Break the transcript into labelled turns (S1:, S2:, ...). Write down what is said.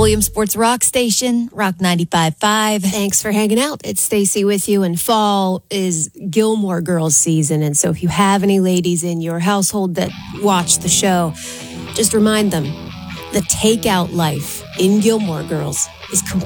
S1: Williams Sports Rock Station, Rock 95.5.
S2: Thanks for hanging out. It's Stacy with you, and fall is Gilmore Girls season. And so if you have any ladies in your household that watch the show, just remind them the takeout life in Gilmore Girls is completely